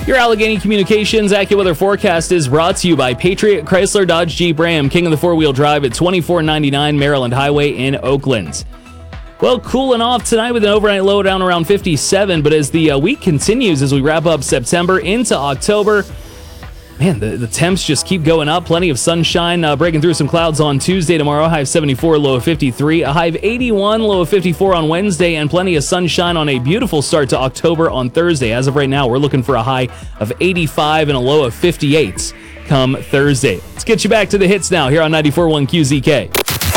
Your Allegheny Communications AccuWeather forecast is brought to you by Patriot Chrysler Dodge Jeep Ram, king of the four-wheel drive at 2499 Maryland Highway in Oakland. Well, cooling off tonight with an overnight low down around 57, but as the week continues, as we wrap up September into October, man, the temps just keep going up. Plenty of sunshine breaking through some clouds on Tuesday tomorrow. High of 74, low of 53. A high of 81, low of 54 on Wednesday, and plenty of sunshine on a beautiful start to October on Thursday. As of right now, we're looking for a high of 85 and a low of 58 come Thursday. Let's get you back to the hits now here on 94.1 QZK.